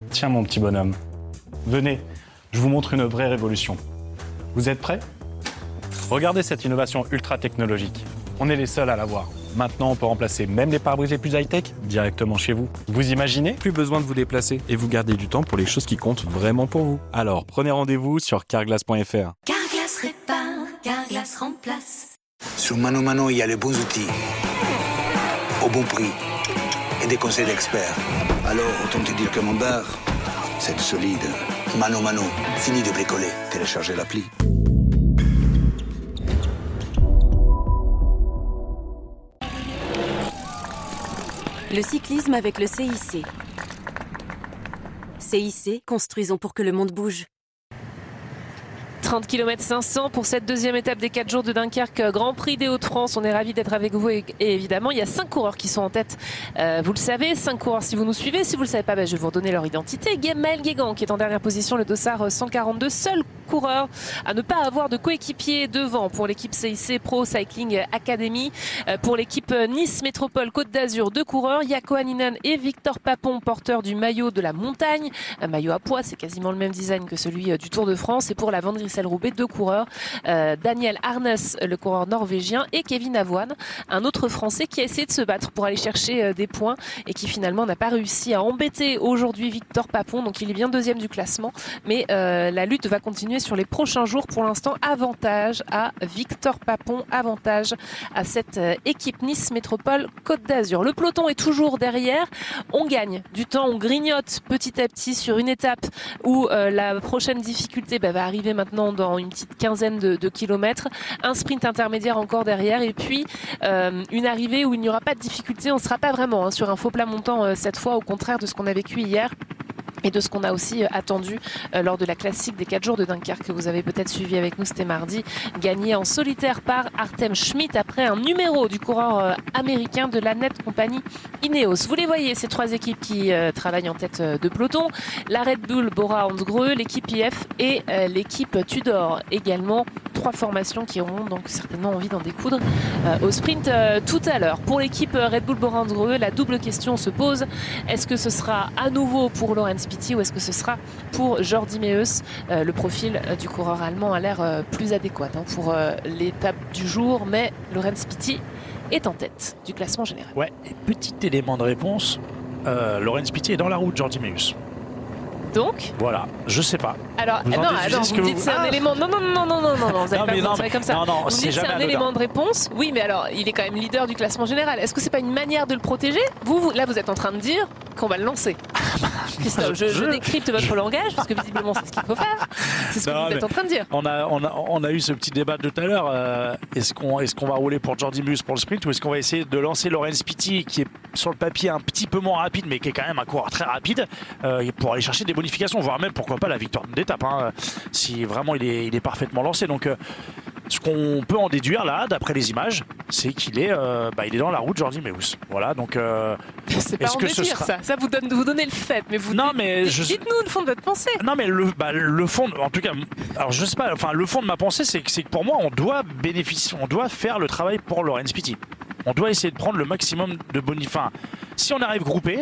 Tiens mon petit bonhomme, venez, je vous montre une vraie révolution. Vous êtes prêts? Regardez cette innovation ultra technologique. On est les seuls à l'avoir. Maintenant, on peut remplacer même les pare-brises les plus high-tech directement chez vous. Vous imaginez? Plus besoin de vous déplacer et vous gardez du temps pour les choses qui comptent vraiment pour vous. Alors, prenez rendez-vous sur carglass.fr. Carglass répare, Carglass remplace. Sur Mano Mano, il y a les bons outils, au bon prix et des conseils d'experts. Alors, autant te dire que mon bar, c'est du solide. Mano Mano, fini de bricoler. Téléchargez l'appli. Le cyclisme avec le CIC. CIC, construisons pour que le monde bouge. 30 km 500 pour cette deuxième étape des 4 jours de Dunkerque, Grand Prix des Hauts-de-France. On est ravis d'être avec vous et évidemment, il y a 5 coureurs qui sont en tête. Vous le savez, 5 coureurs si vous nous suivez. Si vous ne le savez pas, je vais vous redonner leur identité. Maël Guégan qui est en dernière position, le dossard 142, seul coureur à ne pas avoir de coéquipier devant pour l'équipe CIC Pro Cycling Academy. Pour l'équipe Nice Métropole Côte d'Azur, 2 coureurs, Jaakko Hänninen et Victor Papon, porteurs du maillot de la montagne. Un maillot à pois, c'est quasiment le même design que celui du Tour de France. Et pour la Vendry-Roubaix, 2 coureurs, Daniel Arnes, le coureur norvégien, et Kevin Avoine, un autre Français qui a essayé de se battre pour aller chercher des points et qui finalement n'a pas réussi à embêter aujourd'hui Victor Papon. Donc il est bien deuxième du classement, mais la lutte va continuer sur les prochains jours. Pour l'instant, avantage à Victor Papon, avantage à cette équipe Nice Métropole Côte d'Azur. Le peloton est toujours derrière. On gagne du temps, on grignote petit à petit sur une étape où la prochaine difficulté va arriver maintenant dans une petite quinzaine de kilomètres. Un sprint intermédiaire encore derrière et puis une arrivée où il n'y aura pas de difficulté. On ne sera pas vraiment sur un faux plat montant cette fois, au contraire de ce qu'on a vécu hier. Et de ce qu'on a aussi attendu lors de la classique des 4 jours de Dunkerque que vous avez peut-être suivi avec nous, c'était mardi, gagné en solitaire par Artem Schmidt après un numéro du coureur américain de la Net Company Ineos. Vous les voyez, ces 3 équipes qui travaillent en tête de peloton, la Red Bull Bora-Hansgrohe, l'équipe IF et l'équipe Tudor également. 3 formations qui auront donc certainement envie d'en découdre au sprint tout à l'heure. Pour l'équipe Red Bull Bora-Hansgrohe, la double question se pose. Est-ce que ce sera à nouveau pour Laurens Pity ou est-ce que ce sera pour Jordi Meeus? Le profil du coureur allemand a l'air plus adéquat pour l'étape du jour, mais Laurens Pity est en tête du classement général. Ouais, et petit élément de réponse, Laurens Pity est dans la route, Jordi Meeus. Donc voilà, je sais pas. Alors, vous me dites c'est un élément. Non, vous n'allez pas me comme ça. Non, vous me dites c'est un élément de réponse. Oui, mais alors, il est quand même leader du classement général. Est-ce que c'est pas une manière de le protéger? Là, vous êtes en train de dire qu'on va le lancer. Christophe, je décrypte votre langage parce que visiblement, c'est ce qu'il faut faire. C'est ce que vous êtes en train de dire. On a eu ce petit débat de tout à l'heure. Est-ce qu'on va rouler pour Jordi Meeus pour le sprint ou est-ce qu'on va essayer de lancer Laurens Pity qui est sur le papier un petit peu moins rapide, mais qui est quand même un coureur très rapide pour aller chercher des bonifications, voire même pourquoi pas la victoire d'étape si vraiment il est parfaitement lancé. Donc ce qu'on peut en déduire là d'après les images, c'est qu'il est il est dans la route Jordi Meeus. Voilà, donc c'est pas en déduire ça vous donnez le fait, mais dites-nous le fond de votre pensée. Non mais le fond, en tout cas, alors je sais pas, enfin le fond de ma pensée c'est que pour moi on doit faire le travail pour Laurens Pity. On doit essayer de prendre le maximum de bonifications. Si on arrive groupé,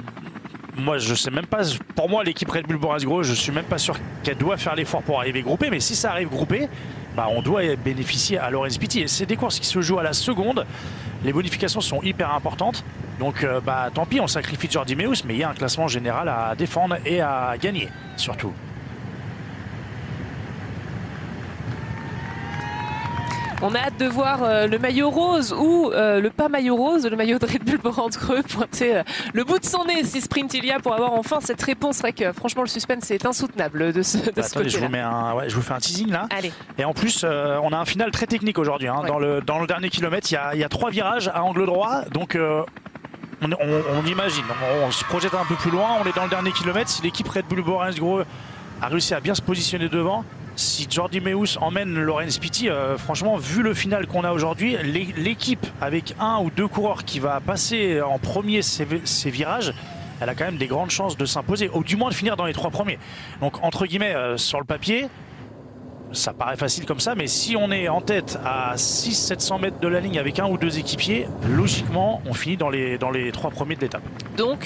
moi je sais même pas, pour moi l'équipe Red Bull Bora-Hansgrohe, je suis même pas sûr qu'elle doit faire l'effort pour arriver groupé, mais si ça arrive groupé, on doit bénéficier à Laurens Pity. Et c'est des courses qui se jouent à la seconde, les bonifications sont hyper importantes, donc tant pis, on sacrifie Jordi Meeus, mais il y a un classement général à défendre et à gagner surtout. On a hâte de voir le maillot rose ou le pas maillot rose, le maillot de Red Bull Bora-Hansgrohe pointer le bout de son nez si sprint il y a pour avoir enfin cette réponse. C'est vrai que franchement le suspense est insoutenable de ce côté-là. Je vous fais un teasing là. Allez. Et en plus on a un final très technique aujourd'hui. Dans le dernier kilomètre il y a 3 virages à angle droit. Donc on imagine, on se projette un peu plus loin. On est dans le dernier kilomètre. Si l'équipe Red Bull Bora-Hansgrohe a réussi à bien se positionner devant, si Jordi Meeus emmène Laurens Pity, franchement, vu le final qu'on a aujourd'hui, l'équipe avec 1 ou 2 coureurs qui va passer en premier ces virages, elle a quand même des grandes chances de s'imposer, ou du moins de finir dans les 3 premiers. Donc, entre guillemets, sur le papier, ça paraît facile comme ça, mais si on est en tête à 600-700 mètres de la ligne avec 1 ou 2 équipiers, logiquement, on finit dans les 3 premiers de l'étape. Donc,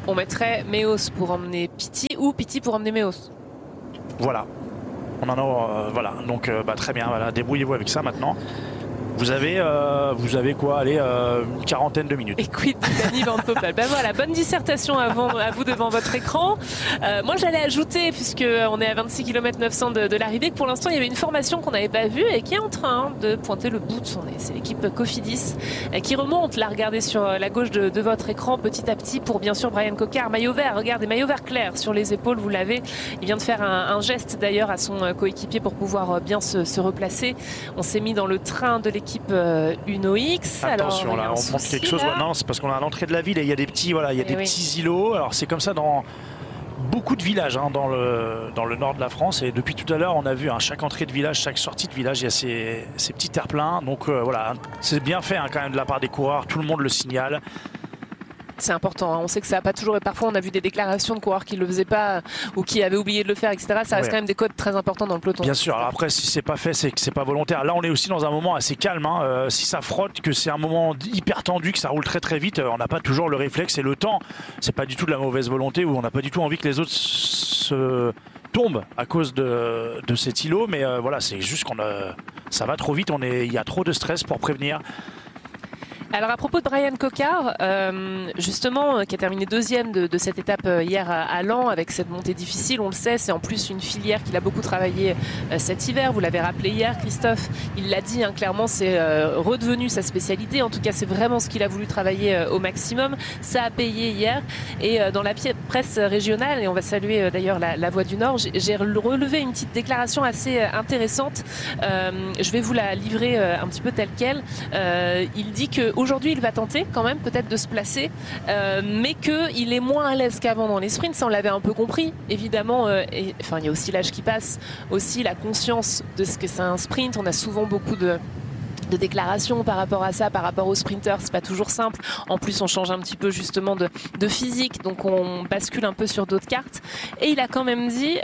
on mettrait Meeus pour emmener Pity ou Pity pour emmener Meeus. Voilà. On en a, voilà. Donc très bien, voilà. Débrouillez-vous avec ça maintenant. Vous avez quoi? Allez, une quarantaine de minutes. Et quid Dani Van Poppel. Ben voilà, bonne dissertation à vous devant votre écran. Moi, j'allais ajouter, puisqu'on est à 26 km 900 de l'arrivée, que pour l'instant, il y avait une formation qu'on n'avait pas vue et qui est en train de pointer le bout de son nez. C'est l'équipe Cofidis qui remonte. Là, regardez sur la gauche de votre écran, petit à petit, pour bien sûr Brian Cocard. Maillot vert, regardez, maillot vert clair sur les épaules, vous l'avez. Il vient de faire un geste d'ailleurs à son coéquipier pour pouvoir bien se replacer. On s'est mis dans le train de l'équipe Uno X. Attention, alors, là, on montre quelque chose. Non, c'est parce qu'on est à l'entrée de la ville et il y a des petits, petits îlots. Alors c'est comme ça dans beaucoup de villages dans le nord de la France. Et depuis tout à l'heure, on a vu chaque entrée de village, chaque sortie de village, il y a ces petits terre-pleins. Donc voilà, c'est bien fait quand même de la part des coureurs. Tout le monde le signale. C'est important, on sait que ça n'a pas toujours, et parfois on a vu des déclarations de coureurs qui ne le faisaient pas ou qui avaient oublié de le faire, etc. Ça reste quand même des codes très importants dans le peloton. Bien sûr, alors après si c'est pas fait, c'est que c'est pas volontaire. Là on est aussi dans un moment assez calme, si ça frotte, que c'est un moment hyper tendu, que ça roule très très vite, on n'a pas toujours le réflexe et le temps. C'est pas du tout de la mauvaise volonté où on n'a pas du tout envie que les autres se tombent à cause de cet îlot, mais voilà, c'est juste ça va trop vite, il y a trop de stress pour prévenir. Alors à propos de Brian Cocard, justement, qui a terminé deuxième de cette étape hier à Lens avec cette montée difficile, on le sait, c'est en plus une filière qu'il a beaucoup travaillé cet hiver. Vous l'avez rappelé hier, Christophe, il l'a dit clairement, c'est redevenu sa spécialité. En tout cas, c'est vraiment ce qu'il a voulu travailler au maximum. Ça a payé hier. Et dans la presse régionale, et on va saluer d'ailleurs la Voix du Nord, j'ai relevé une petite déclaration assez intéressante. Je vais vous la livrer un petit peu telle quelle. Il dit que aujourd'hui, il va tenter quand même peut-être de se placer, mais qu'il est moins à l'aise qu'avant dans les sprints. Ça, on l'avait un peu compris, évidemment. Il y a aussi l'âge qui passe, aussi la conscience de ce que c'est un sprint. On a souvent beaucoup de déclarations par rapport à ça, par rapport aux sprinters, c'est pas toujours simple. En plus, on change un petit peu justement de physique, donc on bascule un peu sur d'autres cartes. Et il a quand même dit,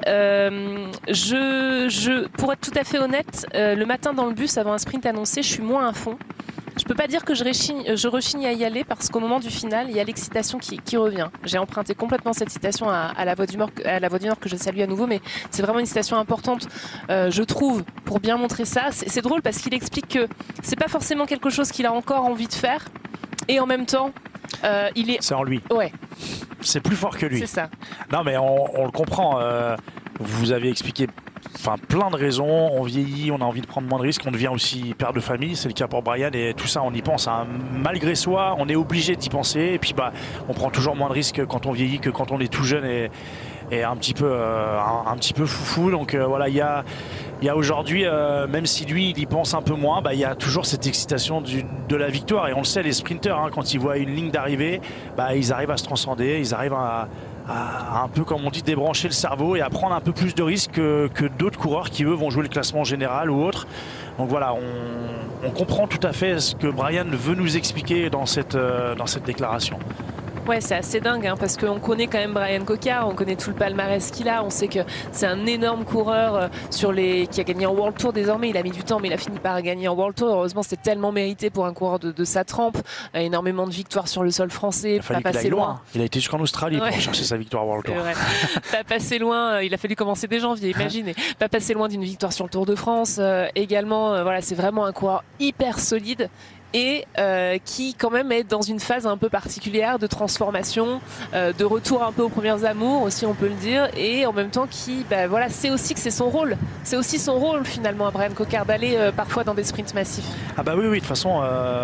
pour être tout à fait honnête, le matin dans le bus avant un sprint annoncé, je suis moins à fond. Je peux pas dire que je rechigne à y aller parce qu'au moment du final, il y a l'excitation qui revient. J'ai emprunté complètement cette citation à la Voix du Nord, que je salue à nouveau, mais c'est vraiment une citation importante, je trouve, pour bien montrer ça. C'est drôle parce qu'il explique que c'est pas forcément quelque chose qu'il a encore envie de faire, et en même temps, c'est en lui. Ouais. C'est plus fort que lui. C'est ça. Non, mais on le comprend. Vous avez expliqué. Plein de raisons, on vieillit, on a envie de prendre moins de risques, on devient aussi père de famille, c'est le cas pour Brian et tout ça on y pense, malgré soi on est obligé d'y penser et puis on prend toujours moins de risques quand on vieillit que quand on est tout jeune et un petit peu foufou, donc voilà, il y a aujourd'hui, même si lui il y pense un peu moins, il y a toujours cette excitation de la victoire et on le sait, les sprinters quand ils voient une ligne d'arrivée, ils arrivent à se transcender, ils arrivent à un peu, comme on dit, débrancher le cerveau et à prendre un peu plus de risques que d'autres coureurs qui eux vont jouer le classement général ou autre. Donc voilà, on comprend tout à fait ce que Brian veut nous expliquer dans cette déclaration. Ouais, c'est assez dingue parce qu'on connaît quand même Brian Cocard, on connaît tout le palmarès qu'il a, on sait que c'est un énorme coureur qui a gagné en World Tour désormais, il a mis du temps mais il a fini par gagner en World Tour. Heureusement, c'était tellement mérité pour un coureur de sa trempe, énormément de victoires sur le sol français, pas passé loin. Il a été jusqu'en Australie pour chercher sa victoire World Tour. Pas passé loin, il a fallu commencer dès janvier, imaginez. Pas passé loin d'une victoire sur le Tour de France également. Voilà, c'est vraiment un coureur hyper solide. Et qui quand même est dans une phase un peu particulière de transformation, de retour un peu aux premières amours aussi, on peut le dire, et en même temps qui, c'est aussi que c'est son rôle. C'est aussi son rôle finalement à Brian Cocard d'aller parfois dans des sprints massifs. Ah oui, de toute façon,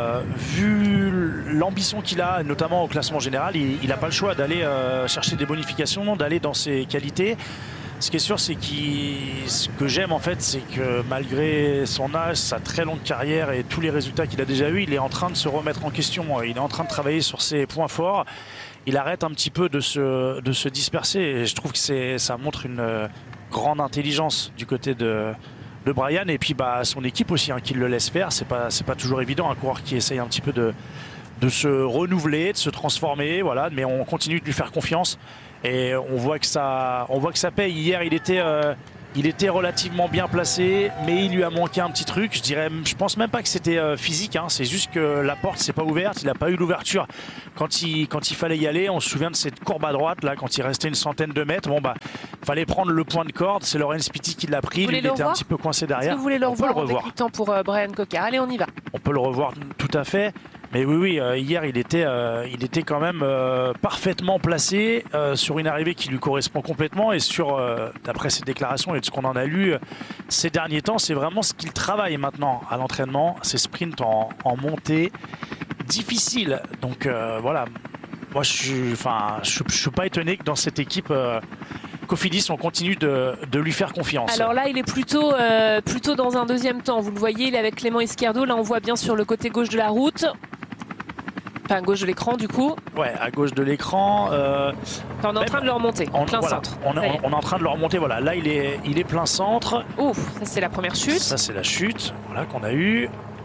vu l'ambition qu'il a, notamment au classement général, il n'a pas le choix d'aller chercher des bonifications, d'aller dans ses qualités. Ce qui est sûr, c'est ce que j'aime en fait, c'est que malgré son âge, sa très longue carrière et tous les résultats qu'il a déjà eu, il est en train de se remettre en question. Il est en train de travailler sur ses points forts. Il arrête un petit peu de se disperser. Et je trouve que ça montre une grande intelligence du côté de Brian. Et puis son équipe aussi, qui le laisse faire. C'est pas toujours évident, un coureur qui essaye un petit peu de se renouveler, de se transformer. Voilà, mais on continue de lui faire confiance. Et on voit que ça paye. Hier, il était Il était relativement bien placé, mais il lui a manqué un petit truc. Je pense même pas que c'était physique, hein. C'est juste que la porte s'est pas ouverte. Il n'a pas eu l'ouverture quand il fallait y aller. On se souvient de cette courbe à droite, là, quand il restait une centaine de mètres. Bon, bah, fallait prendre le point de corde. C'est Laurens Pitty qui l'a pris. Lui, il était un petit peu coincé derrière. Est-ce que vous voulez le revoir en débutant pour Brian Coquard? Allez, on y va. On peut le revoir tout à fait. Mais oui, hier, il était quand même parfaitement placé sur une arrivée qui lui correspond complètement. Et d'après ses déclarations et de ce qu'on en a lu ces derniers temps, c'est vraiment ce qu'il travaille maintenant à l'entraînement. Ces sprints en montée difficile. Donc voilà, moi je suis pas étonné que dans cette équipe Cofidis, on continue de lui faire confiance. Alors là, il est plutôt dans un deuxième temps. Vous le voyez, il est avec Clément Izquierdo. Là, on voit bien sur le côté gauche de la route. Enfin, à gauche de l'écran, du coup. Ouais, à gauche de l'écran. On est en train de le remonter, plein centre. On est en train de le remonter, voilà. Là, il est plein centre. Ouf, ça c'est la première chute. Ça, c'est la chute, voilà, qu'on a eue.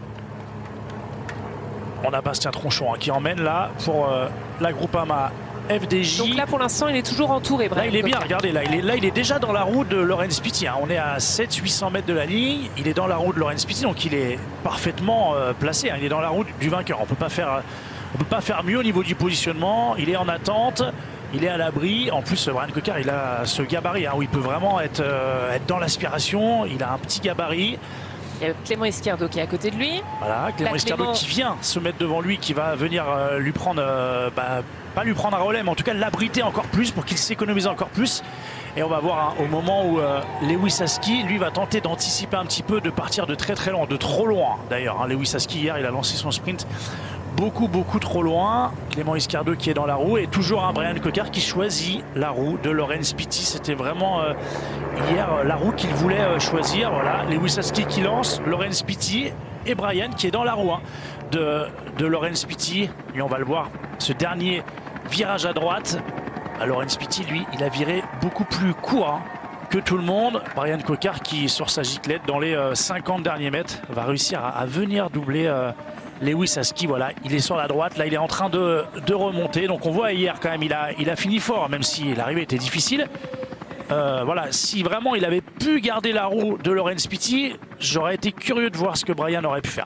On a Bastien Tronchon qui emmène là pour la Groupama FDJ. Donc là, pour l'instant, il est toujours entouré. Là, il est bien, regardez, là, il est déjà dans la roue de Laurens Pitty. Hein. On est à 700-800 mètres de la ligne. Il est dans la roue de Laurens Pitty, donc il est parfaitement placé. Hein. Il est dans la roue du vainqueur. On peut pas faire mieux au niveau du positionnement. Il est en attente. Il est à l'abri. En plus, Brian Coquard, il a ce gabarit où il peut vraiment être dans l'aspiration. Il a un petit gabarit. Il y a Clément Izquierdo qui est à côté de lui. Voilà, Clément Izquierdo qui vient se mettre devant lui, qui va venir lui prendre, pas lui prendre un relais, mais en tout cas l'abriter encore plus pour qu'il s'économise encore plus. Et on va voir au moment où Lewis Husky, lui, va tenter d'anticiper un petit peu, de partir de très très loin, de trop loin d'ailleurs. Hein. Lewis Husky, hier, il a lancé son sprint beaucoup trop loin. Clément Izquierdo qui est dans la roue et toujours un Brian Coquard qui choisit la roue de Laurens Pitty. C'était vraiment hier la roue qu'il voulait choisir. Voilà, Lewis Husky qui lance, Laurens Pitty et Brian qui est dans la roue de Laurens Pitty. Lui, on va le voir, ce dernier virage à droite. Laurens Pitty, lui, il a viré beaucoup plus court que tout le monde. Brian Coquard qui, sur sa giclette, dans les 50 derniers mètres, va réussir à venir doubler Lewis Husky. Voilà, il est sur la droite, là il est en train de remonter. Donc on voit hier quand même, il a fini fort, même si l'arrivée était difficile. Voilà, si vraiment il avait pu garder la roue de Laurens Pitty, j'aurais été curieux de voir ce que Brian aurait pu faire.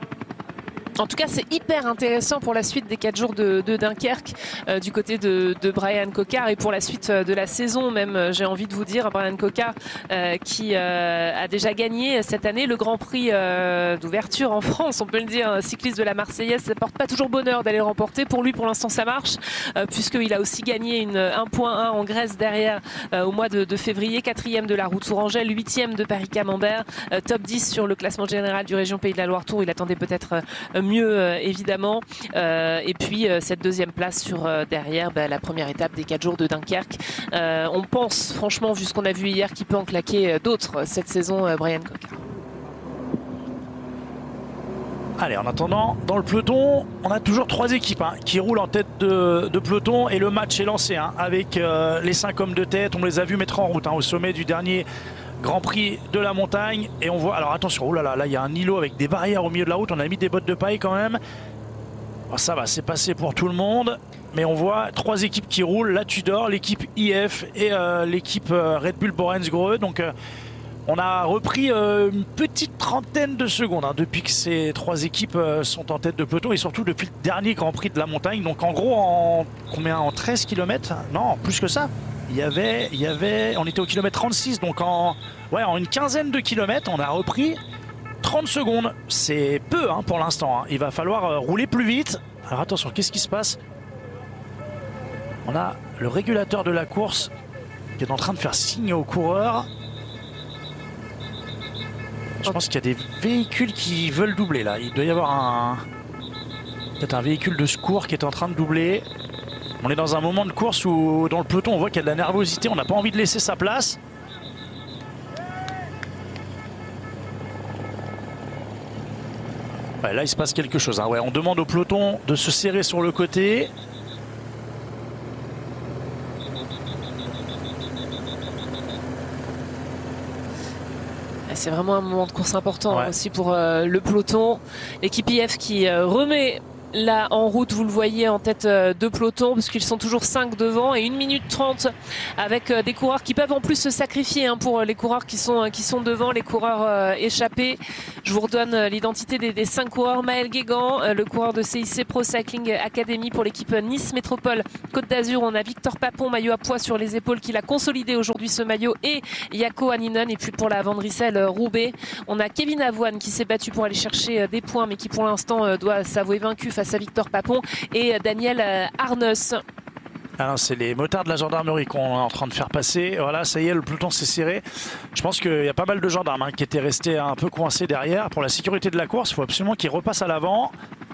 En tout cas, c'est hyper intéressant pour la suite des 4 jours de Dunkerque du côté de Brian Coquard et pour la suite de la saison même, j'ai envie de vous dire, Brian Coquard qui a déjà gagné cette année le Grand Prix d'ouverture en France, on peut le dire, cycliste de la Marseillaise, ça porte pas toujours bonheur d'aller le remporter. Pour lui, pour l'instant, ça marche puisqu'il a aussi gagné 1.1 en Grèce derrière au mois de février, 4e de la Route Tourangelle, 8e de Paris-Camembert, top 10 sur le classement général du Région Pays de la Loire Tour. Il attendait peut-être mieux évidemment et puis cette deuxième place sur derrière la première étape des 4 jours de Dunkerque. On pense franchement, vu ce qu'on a vu hier, qu'il peut en claquer d'autres cette saison, Brian Coquard. Allez, en attendant, dans le peloton, on a toujours 3 équipes qui roulent en tête de peloton et le match est lancé avec les 5 hommes de tête. On les a vus mettre en route au sommet du dernier Grand Prix de la montagne. Et on voit, alors attention, oh là il y a un îlot avec des barrières au milieu de la route. On a mis des bottes de paille quand même. Alors ça va, c'est passé pour tout le monde. Mais on voit 3 équipes qui roulent. La Tudor, l'équipe IF et l'équipe Red Bull Borensgreux. Donc on a repris une petite trentaine de secondes depuis que ces 3 équipes sont en tête de peloton et surtout depuis le dernier Grand Prix de la montagne. Donc en gros, en 13 km? Non, plus que ça. On était au kilomètre 36, donc en une quinzaine de kilomètres, on a repris 30 secondes. C'est peu pour l'instant. Il va falloir rouler plus vite. Alors attention, qu'est-ce qui se passe? On a le régulateur de la course qui est en train de faire signe aux coureurs. Je pense qu'il y a des véhicules qui veulent doubler là. Il doit y avoir peut-être un véhicule de secours qui est en train de doubler. On est dans un moment de course où dans le peloton on voit qu'il y a de la nervosité, on n'a pas envie de laisser sa place. Ouais, là il se passe quelque chose. On demande au peloton de se serrer sur le côté. C'est vraiment un moment de course important aussi pour le peloton. L'équipe IF qui remet là en route, vous le voyez, en tête de peloton, parce qu'ils sont toujours 5 devant, et 1 minute 30 avec des coureurs qui peuvent en plus se sacrifier pour les coureurs qui sont devant, les coureurs échappés. Je vous redonne l'identité des 5 coureurs. Maël Guégan, le coureur de CIC Pro Cycling Academy pour l'équipe Nice Métropole Côte d'Azur. On a Victor Papon, maillot à poids sur les épaules, qu'il a consolidé aujourd'hui ce maillot, et Jaco Anninen. Et puis pour la Van Rissel Roubaix, on a Kevin Avoine qui s'est battu pour aller chercher des points, mais qui pour l'instant doit s'avouer vaincu face à Victor Papon, et Daniel Arneus. Alors c'est les motards de la gendarmerie qu'on est en train de faire passer. Voilà, ça y est, le peloton s'est serré. Je pense qu'il y a pas mal de gendarmes qui étaient restés un peu coincés derrière. Pour la sécurité de la course, il faut absolument qu'ils repassent à l'avant.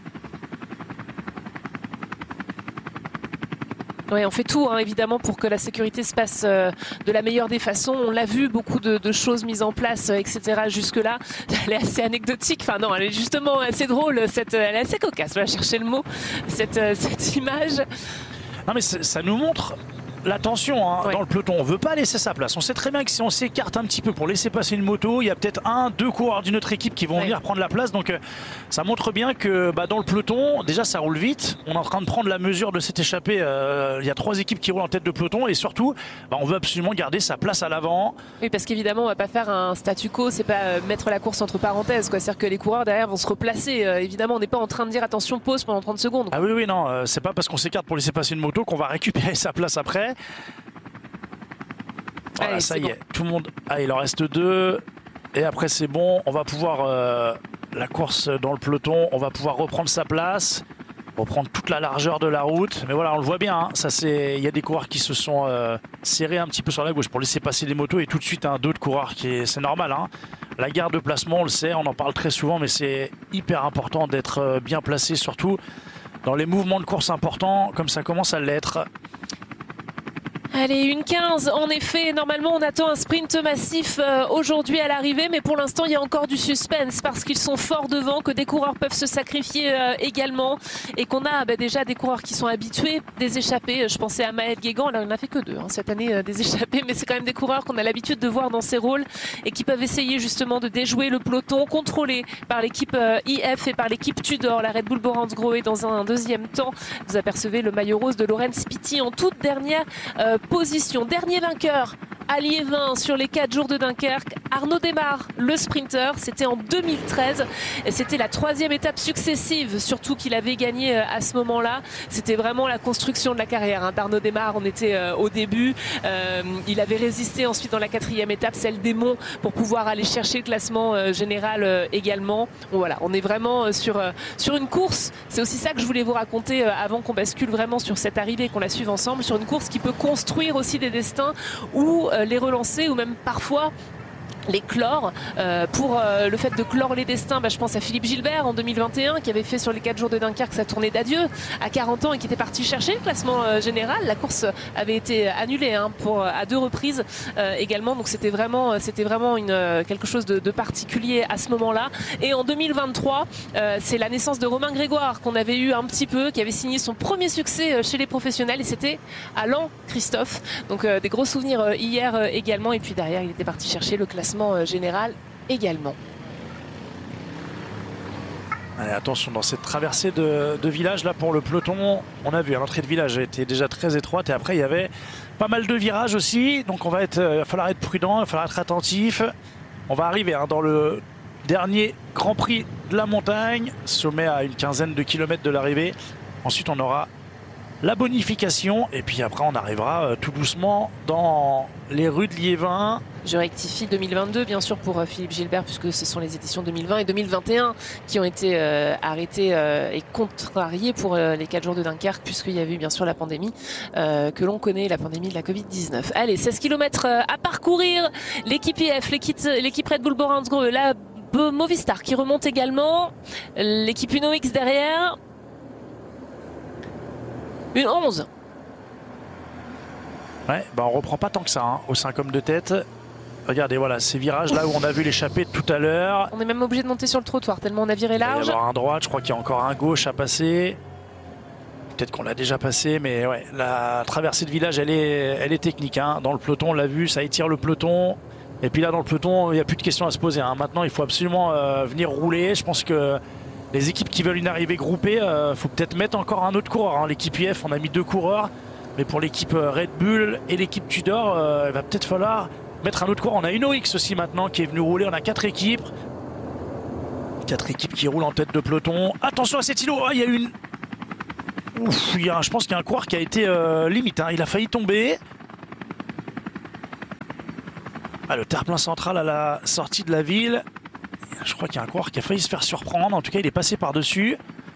Oui, on fait tout évidemment pour que la sécurité se passe de la meilleure des façons. On l'a vu, beaucoup de choses mises en place, etc. jusque-là. Elle est assez anecdotique, enfin non, elle est justement assez drôle, elle est assez cocasse, on va chercher le mot, cette image. Non mais ça nous montre la tension dans le peloton. On ne veut pas laisser sa place. On sait très bien que si on s'écarte un petit peu pour laisser passer une moto, il y a peut-être 1-2 coureurs d'une autre équipe qui vont venir prendre la place. Donc ça montre bien que dans le peloton, déjà ça roule vite. On est en train de prendre la mesure de cette échappée. Il y a 3 équipes qui roulent en tête de peloton, et surtout on veut absolument garder sa place à l'avant. Oui, parce qu'évidemment on ne va pas faire un statu quo, c'est pas mettre la course entre parenthèses, quoi. C'est-à-dire que les coureurs derrière vont se replacer. Évidemment on n'est pas en train de dire attention, pause pendant 30 secondes. Ah oui non, c'est pas parce qu'on s'écarte pour laisser passer une moto qu'on va récupérer sa place après. Voilà, allez, ça y est, tout le monde. Ah, il en reste 2. Et après, c'est bon. On va pouvoir. La course dans le peloton, on va pouvoir reprendre sa place. Reprendre toute la largeur de la route. Mais voilà, on le voit bien. Il y a des coureurs qui se sont serrés un petit peu sur la gauche pour laisser passer les motos. Et tout de suite, d'autres coureurs c'est normal. La garde de placement, on le sait, on en parle très souvent. Mais c'est hyper important d'être bien placé, surtout dans les mouvements de course importants, comme ça commence à l'être. Allez, 1:15. En effet, normalement, on attend un sprint massif aujourd'hui à l'arrivée, mais pour l'instant, il y a encore du suspense parce qu'ils sont forts devant, que des coureurs peuvent se sacrifier également, et qu'on a déjà des coureurs qui sont habitués des échappées. Je pensais à Maël Guégan, alors il n'en a fait que 2 cette année des échappées, mais c'est quand même des coureurs qu'on a l'habitude de voir dans ces rôles et qui peuvent essayer justement de déjouer le peloton, contrôlé par l'équipe IF et par l'équipe Tudor, la Red Bull Borans Grohe. Dans un deuxième temps, vous apercevez le maillot rose de Laurens Pitti en toute dernière position. Dernier vainqueur à Liévin sur les 4 jours de Dunkerque, Arnaud Démare, le sprinter. C'était en 2013 et c'était la 3e étape successive, surtout qu'il avait gagné à ce moment-là. C'était vraiment la construction de la carrière d'Arnaud Démare. On était au début. Il avait résisté ensuite dans la 4e étape, celle des Monts, pour pouvoir aller chercher le classement général également. Bon, voilà, on est vraiment sur une course. C'est aussi ça que je voulais vous raconter avant qu'on bascule vraiment sur cette arrivée, qu'on la suive ensemble, sur une course qui peut construire aussi des destins ou les relancer, ou même parfois les clore. Pour le fait de clore les destins, je pense à Philippe Gilbert en 2021 qui avait fait sur les 4 jours de Dunkerque sa tournée d'adieu à 40 ans et qui était parti chercher le classement général. La course avait été annulée à 2 reprises également, donc c'était vraiment quelque chose de particulier à ce moment-là. Et en 2023, c'est la naissance de Romain Grégoire qu'on avait eu un petit peu, qui avait signé son premier succès chez les professionnels, et c'était à Lens, Christophe. Donc des gros souvenirs hier également, et puis derrière il était parti chercher le classement général également. Allez, attention dans cette traversée de village là pour le peloton. On a vu l'entrée de village était déjà très étroite, et après il y avait pas mal de virages aussi, donc il va falloir être prudent, il va falloir être attentif. On va arriver dans le dernier Grand Prix de la montagne, sommet à une 15aine de kilomètres de l'arrivée. Ensuite on aura la bonification, et puis après on arrivera tout doucement dans les rues de Liévin. Je rectifie 2022 bien sûr pour Philippe Gilbert, puisque ce sont les éditions 2020 et 2021 qui ont été arrêtées et contrariées pour les 4 jours de Dunkerque, puisqu'il y avait eu bien sûr la pandémie que l'on connaît, la pandémie de la Covid-19. Allez, 16 km à parcourir. L'équipe IF, l'équipe Red Bull Borans Grohe, la Movistar qui remonte également, l'équipe Uno X derrière. Une 11. Ouais, on reprend pas tant que ça au 5 hommes de tête. Regardez, voilà, ces virages là où on a vu l'échappée tout à l'heure. On est même obligé de monter sur le trottoir tellement on a viré large. Il va y avoir un droite, je crois qu'il y a encore un gauche à passer. Peut-être qu'on l'a déjà passé, mais ouais, la traversée de village, elle est technique. Dans le peloton, on l'a vu, ça étire le peloton. Et puis là, dans le peloton, il n'y a plus de questions à se poser. Maintenant, il faut absolument venir rouler. Je pense que les équipes qui veulent une arrivée groupée, faut peut-être mettre encore un autre coureur. Hein. L'équipe IF, on a mis 2 coureurs. Mais pour l'équipe Red Bull et l'équipe Tudor, il va peut-être falloir mettre un autre coureur. On a une OX aussi maintenant qui est venue rouler. On a 4 équipes. 4 équipes qui roulent en tête de peloton. Attention à cet îlot. Oh, il y a une... Ouf, je pense qu'il y a un coureur qui a été limite. Hein. Il a failli tomber. Ah, le terre-plein central à la sortie de la ville. Je crois qu'il y a un coureur qui a failli se faire surprendre. En tout cas, il est passé par-dessus.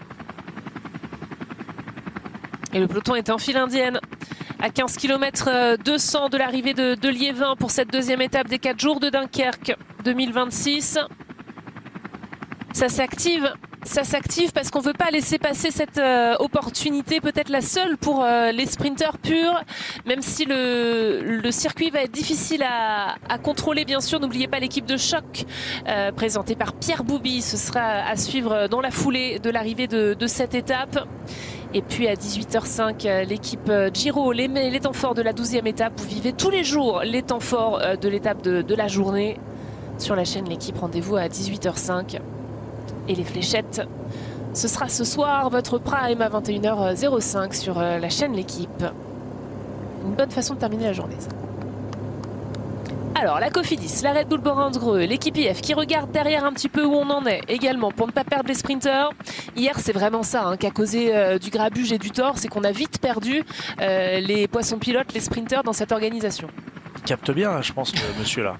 Et le peloton est en file indienne. À 15 km 200 de l'arrivée de Liévin pour cette deuxième étape des 4 jours de Dunkerque 2026. Ça s'active parce qu'on ne veut pas laisser passer cette opportunité, peut-être la seule pour les sprinteurs purs, même si le circuit va être difficile à contrôler, bien sûr. N'oubliez pas l'équipe de choc présentée par Pierre Bouby. Ce sera à suivre dans la foulée de l'arrivée de cette étape. Et puis à 18h05, l'équipe Giro, les temps forts de la 12e étape. Vous vivez tous les jours les temps forts de l'étape de la journée. Sur la chaîne L'équipe, rendez-vous à 18h05. Et les fléchettes, ce sera ce soir, votre prime à 21h05 sur la chaîne L'équipe. Une bonne façon de terminer la journée, ça. Alors, la Cofidis, la Red Bull Borans-Greux, l'équipe IF qui regarde derrière un petit peu où on en est également pour ne pas perdre les sprinteurs. Hier, c'est vraiment ça qui a causé du grabuge et du tort, c'est qu'on a vite perdu les poissons pilotes, les sprinteurs dans cette organisation. Il capte bien, je pense, le monsieur là.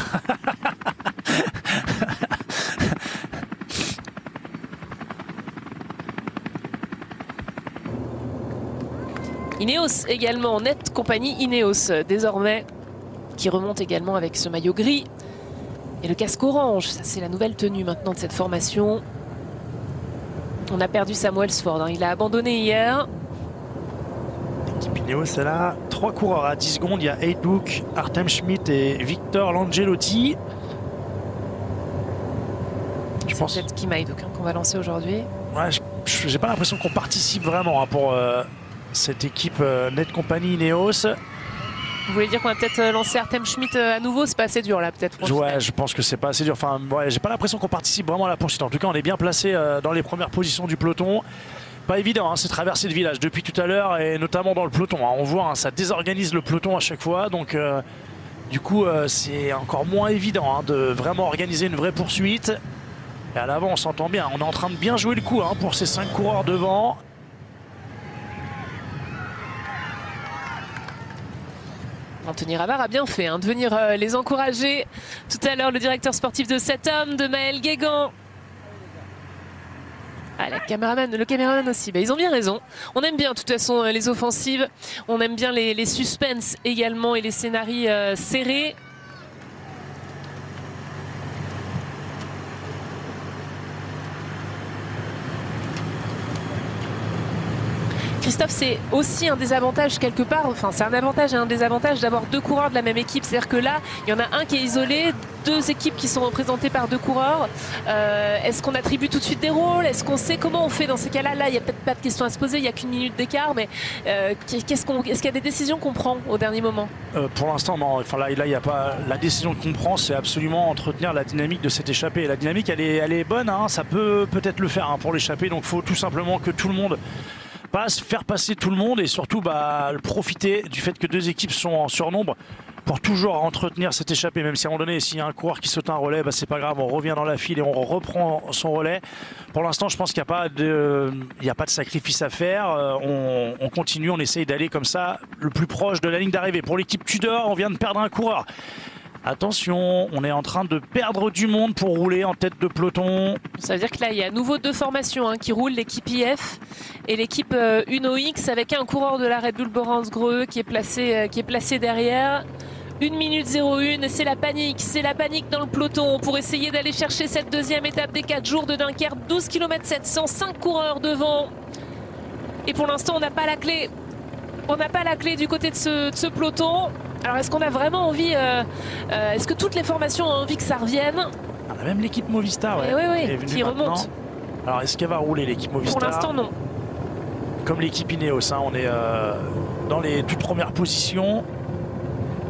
Ineos également, Net compagnie Ineos désormais, qui remonte également avec ce maillot gris et le casque orange. Ça, c'est la nouvelle tenue maintenant de cette formation. On a perdu Sam Welsford, il a abandonné hier. L'équipe Ineos, elle a 3 coureurs à 10 secondes. Il y a Heiduk, Artem Schmidt et Victor Langelotti. Je pense peut-être Kim Heiduk qu'on va lancer aujourd'hui. Ouais, j'ai pas l'impression qu'on participe vraiment pour cette équipe Net Company Ineos. Vous voulez dire qu'on va peut-être lancer Artem Schmidt à nouveau? C'est pas assez dur là, peut-être. Ouais, je pense que c'est pas assez dur. Enfin, ouais, j'ai pas l'impression qu'on participe vraiment à la poursuite. En tout cas, on est bien placé dans les premières positions du peloton. Pas évident, c'est traverser le village depuis tout à l'heure et notamment dans le peloton. On voit, ça désorganise le peloton à chaque fois. Donc, du coup, c'est encore moins évident de vraiment organiser une vraie poursuite. Et à l'avant, on s'entend bien. On est en train de bien jouer le coup pour ces 5 coureurs devant. Anthony Ravard a bien fait de venir les encourager. Tout à l'heure, le directeur sportif de cet homme, de Maël Guégan. Ah, le caméraman aussi. Ils ont bien raison. On aime bien, de toute façon, les offensives. On aime bien les suspens également et les scénarios serrés. Christophe, c'est aussi un désavantage quelque part, enfin c'est un avantage et un désavantage d'avoir 2 coureurs de la même équipe. C'est-à-dire que là, il y en a un qui est isolé, 2 équipes qui sont représentées par 2 coureurs. Est-ce qu'on attribue tout de suite des rôles? Est-ce qu'on sait comment on fait dans ces cas-là? Là, il n'y a peut-être pas de question à se poser, il n'y a qu'une minute d'écart, mais est-ce qu'il y a des décisions qu'on prend au dernier moment? Pour l'instant, non. Enfin, là, il y a pas. La décision qu'on prend, c'est absolument entretenir la dynamique de cette échappée. La dynamique, elle est bonne, ça peut peut-être le faire pour l'échappée. Donc, il faut tout simplement que tout le monde faire passer tout le monde et surtout profiter du fait que 2 équipes sont en surnombre pour toujours entretenir cette échappée. Même si à un moment donné, s'il y a un coureur qui saute un relais, c'est pas grave, on revient dans la file et on reprend son relais. Pour l'instant, je pense qu'il n'y a pas de sacrifice à faire. On continue, on essaye d'aller comme ça le plus proche de la ligne d'arrivée. Pour l'équipe Tudor, on vient de perdre un coureur. Attention, on est en train de perdre du monde pour rouler en tête de peloton. Ça veut dire que là, il y a à nouveau 2 formations qui roulent, l'équipe IF et l'équipe Uno X, avec un coureur de la Red Bull Borans-Greux qui est placé derrière. 1 minute 01 et c'est la panique dans le peloton pour essayer d'aller chercher cette deuxième étape des 4 jours de Dunkerque. 12 km 700, 5 coureurs devant. Et pour l'instant, on n'a pas la clé. On n'a pas la clé du côté de ce peloton. Alors est-ce qu'on a vraiment envie, est-ce que toutes les formations ont envie que ça revienne? On a même l'équipe Movistar qui remonte. Alors est-ce qu'elle va rouler l'équipe Movistar? Pour l'instant non. Comme l'équipe Ineos, on est dans les toutes premières positions.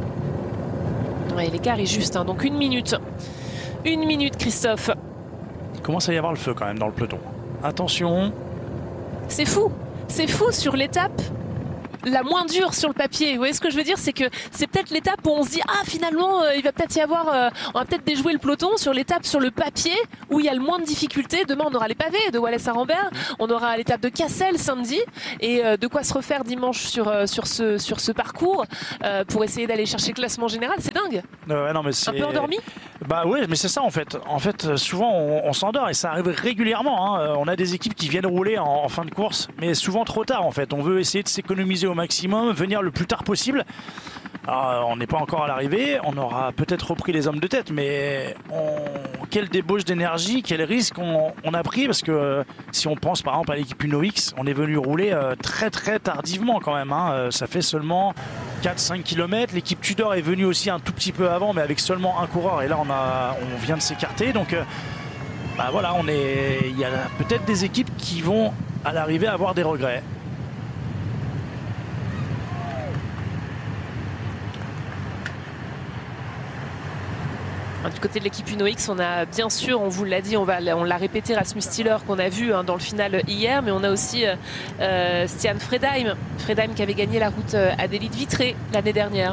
Ouais, l'écart est juste, donc 1 minute. 1 minute Christophe. Il commence à y avoir le feu quand même dans le peloton. Attention. C'est fou sur l'étape la moins dure sur le papier. Vous voyez ce que je veux dire? C'est que c'est peut-être l'étape où on se dit ah finalement il va peut-être y avoir on va peut-être déjouer le peloton sur l'étape sur le papier où il y a le moins de difficultés. Demain on aura les pavés de Wallis-à-Rambert, on aura l'étape de Cassel samedi et de quoi se refaire dimanche sur ce parcours pour essayer d'aller chercher le classement général. C'est dingue. Non, mais Un peu endormi? Bah oui, mais c'est ça en fait. En fait, souvent on s'endort et ça arrive régulièrement. Hein. On a des équipes qui viennent rouler en fin de course, mais souvent trop tard en fait. On veut essayer de s'économiser au maximum, venir le plus tard possible. Alors, on n'est pas encore à l'arrivée, on aura peut-être repris les hommes de tête, mais quelle débauche d'énergie, quel risque on a pris, parce que si on pense par exemple à l'équipe Uno X, on est venu rouler très très tardivement quand même. Hein. Ça fait seulement 4-5 km. L'équipe Tudor est venue aussi un tout petit peu avant, mais avec seulement un coureur, et là on vient de s'écarter. Donc bah voilà, il y a peut-être des équipes qui vont à l'arrivée avoir des regrets. Du côté de l'équipe Uno X, on a bien sûr, on vous l'a dit, on l'a répété, Rasmus Stiller qu'on a vu dans le final hier, mais on a aussi Stian Fredheim qui avait gagné la route Adélie de Vitré l'année dernière.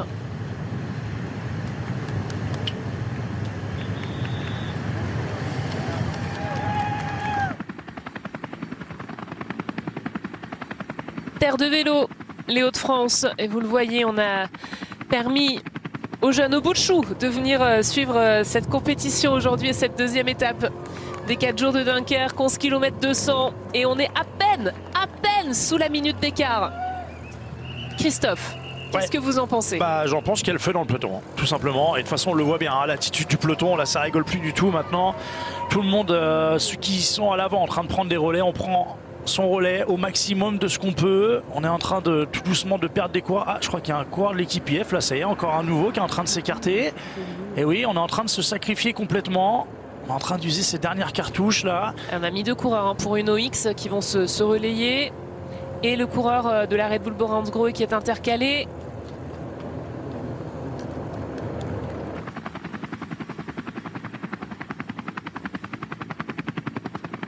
Terre de vélo, les Hauts-de-France, et vous le voyez, on a permis aux jeunes au bout de chou de venir suivre cette compétition aujourd'hui et cette deuxième étape des 4 jours de Dunkerque, 11 km 200, et on est à peine sous la minute d'écart. Christophe, qu'est-ce que vous en pensez? J'en pense qu'il y a le feu dans le peloton, tout simplement, et de toute façon on le voit bien, hein, l'attitude du peloton, là ça rigole plus du tout maintenant. Tout le monde, ceux qui sont à l'avant en train de prendre des relais, on prend son relais au maximum de ce qu'on peut. On est en train de tout doucement de perdre des coureurs. Ah, je crois qu'il y a un coureur de l'équipe IF, là ça y est, encore un nouveau qui est en train de s'écarter. Et oui, on est en train de se sacrifier complètement. On est en train d'user ces dernières cartouches là. On a mis 2 coureurs pour Uno X qui vont se relayer. Et le coureur de la Red Bull Boransgrohe qui est intercalé.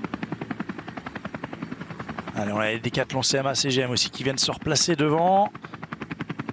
Allez, on a les Décathlon CMA CGM aussi qui viennent se replacer devant.